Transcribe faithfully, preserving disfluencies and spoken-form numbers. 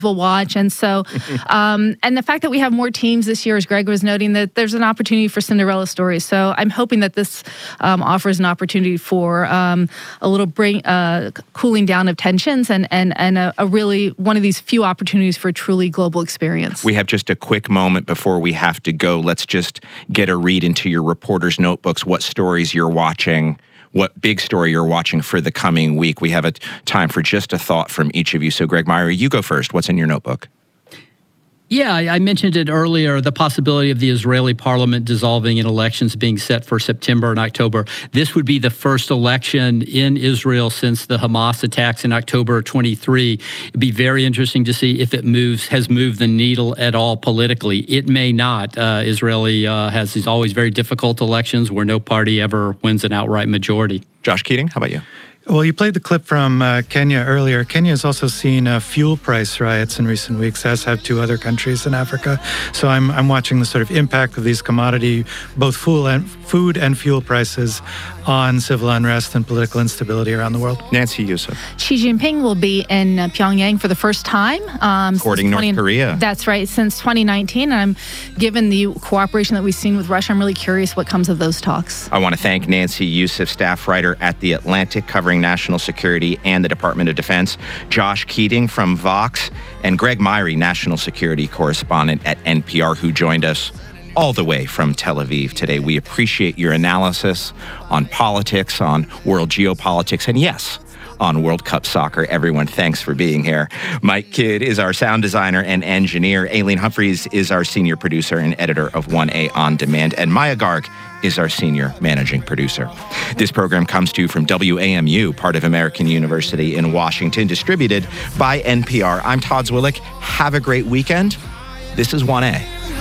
will watch. And so, um, and the fact that we have more teams this year, as Greg was noting, that there's an opportunity for Cinderella stories. So I'm hoping that this um, offers an opportunity for um, a little bring, uh, cooling down of tensions and and and a, a really one of these few opportunities for a truly global experience. We have just a quick moment before we have to go. Let's just get a read into your reporters' notebooks, what stories you're watching, what big story you're watching for the coming week. We have a time for just a thought from each of you. So, Greg Myrie, you go first. What's in your notebook? Yeah, I mentioned it earlier, the possibility of the Israeli parliament dissolving and elections being set for September and October. This would be the first election in Israel since the Hamas attacks in October twenty-three. It'd be very interesting to see if it moves, has moved the needle at all politically. It may not. Uh, Israeli uh, has these always very difficult elections where no party ever wins an outright majority. Josh Keating, how about you? Well, you played the clip from uh, Kenya earlier. Kenya has also seen uh, fuel price riots in recent weeks, as have two other countries in Africa. So I'm I'm watching the sort of impact of these commodity, both food and food and fuel prices, on civil unrest and political instability around the world. Nancy Youssef. Xi Jinping will be in uh, Pyongyang for the first time. Um, Courting North twenty Korea. That's right, since twenty nineteen. And I'm, given the cooperation that we've seen with Russia, I'm really curious what comes of those talks. I want to thank Nancy Youssef, staff writer at The Atlantic, covering national security and the Department of Defense, Josh Keating from Vox, and Greg Myrie, national security correspondent at N P R, who joined us all the way from Tel Aviv today. We appreciate your analysis on politics, on world geopolitics, and yes, on World Cup soccer. Everyone, thanks for being here. Mike Kidd is our sound designer and engineer. Aileen Humphreys is our senior producer and editor of one A On Demand. And Maya Garg is our senior managing producer. This program comes to you from W A M U, part of American University in Washington, distributed by N P R. I'm Todd Zwillich. Have a great weekend. This is one A.